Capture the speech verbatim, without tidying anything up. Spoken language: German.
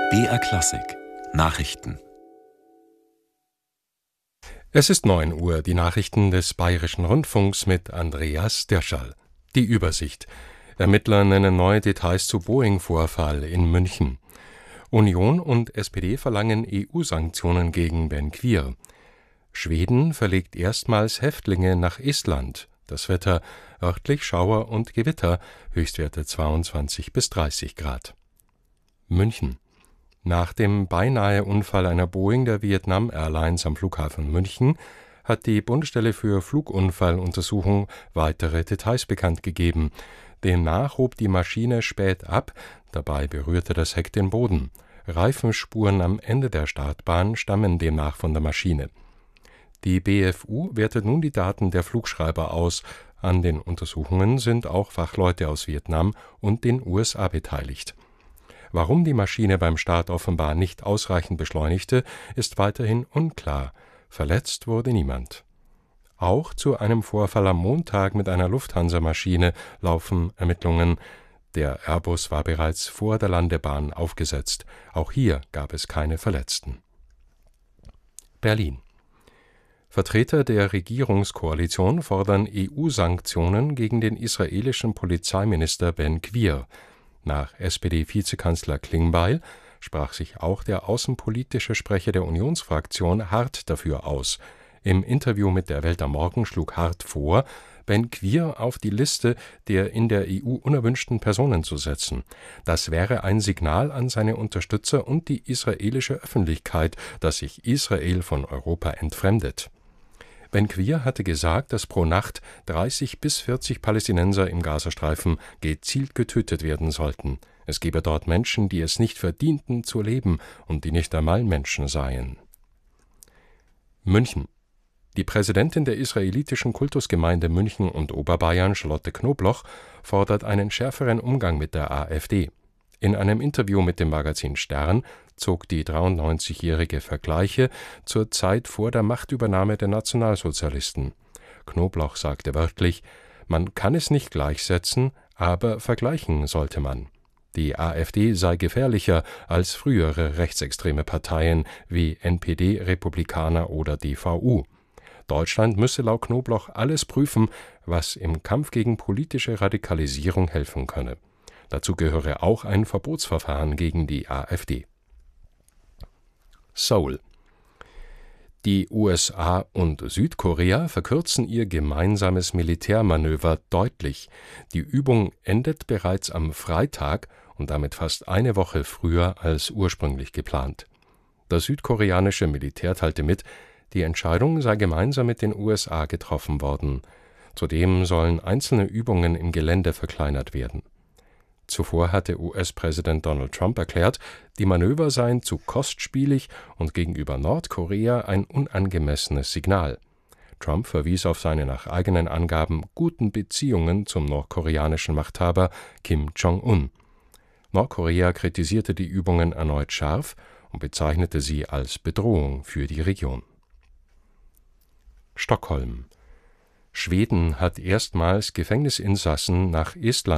B R Klassik Nachrichten. Es ist neun Uhr, die Nachrichten des Bayerischen Rundfunks mit Andreas Derschall. Die Übersicht. Ermittler nennen neue Details zu Boeing-Vorfall in München. Union und S P D verlangen E U-Sanktionen gegen Ben Gvir. Schweden verlegt erstmals Häftlinge nach Estland. Das Wetter: örtlich Schauer und Gewitter, Höchstwerte zweiundzwanzig bis dreißig Grad. München. Nach dem Beinahe-Unfall einer Boeing der Vietnam Airlines am Flughafen München hat die Bundesstelle für Flugunfalluntersuchung weitere Details bekannt gegeben. Demnach hob die Maschine spät ab, dabei berührte das Heck den Boden. Reifenspuren am Ende der Startbahn stammen demnach von der Maschine. Die B F U wertet nun die Daten der Flugschreiber aus. An den Untersuchungen sind auch Fachleute aus Vietnam und den U S A beteiligt. Warum die Maschine beim Start offenbar nicht ausreichend beschleunigte, ist weiterhin unklar. Verletzt wurde niemand. Auch zu einem Vorfall am Montag mit einer Lufthansa-Maschine laufen Ermittlungen. Der Airbus war bereits vor der Landebahn aufgesetzt. Auch hier gab es keine Verletzten. Berlin. Vertreter der Regierungskoalition fordern E U-Sanktionen gegen den israelischen Polizeiminister Ben Gvir. Nach S P D-Vizekanzler Klingbeil sprach sich auch der außenpolitische Sprecher der Unionsfraktion Hart dafür aus. Im Interview mit der Welt am Morgen schlug Hart vor, Ben Gvir auf die Liste der in der E U unerwünschten Personen zu setzen. Das wäre ein Signal an seine Unterstützer und die israelische Öffentlichkeit, dass sich Israel von Europa entfremdet. Ben Gvir hatte gesagt, dass pro Nacht dreißig bis vierzig Palästinenser im Gazastreifen gezielt getötet werden sollten. Es gebe dort Menschen, die es nicht verdienten zu leben und die nicht einmal Menschen seien. München. Die Präsidentin der israelitischen Kultusgemeinde München und Oberbayern, Charlotte Knobloch, fordert einen schärferen Umgang mit der AfD. In einem Interview mit dem Magazin Stern zog die dreiundneunzigjährige Vergleiche zur Zeit vor der Machtübernahme der Nationalsozialisten. Knobloch sagte wörtlich: Man kann es nicht gleichsetzen, aber vergleichen sollte man. Die AfD sei gefährlicher als frühere rechtsextreme Parteien wie N P D, Republikaner oder D V U. Deutschland müsse laut Knobloch alles prüfen, was im Kampf gegen politische Radikalisierung helfen könne. Dazu gehöre auch ein Verbotsverfahren gegen die AfD. Seoul. Die U S A und Südkorea verkürzen ihr gemeinsames Militärmanöver deutlich. Die Übung endet bereits am Freitag und damit fast eine Woche früher als ursprünglich geplant. Das südkoreanische Militär teilte mit, die Entscheidung sei gemeinsam mit den U S A getroffen worden. Zudem sollen einzelne Übungen im Gelände verkleinert werden. Zuvor hatte U S-Präsident Donald Trump erklärt, die Manöver seien zu kostspielig und gegenüber Nordkorea ein unangemessenes Signal. Trump verwies auf seine nach eigenen Angaben guten Beziehungen zum nordkoreanischen Machthaber Kim Jong-un. Nordkorea kritisierte die Übungen erneut scharf und bezeichnete sie als Bedrohung für die Region. Stockholm. Schweden hat erstmals Gefängnisinsassen nach Estland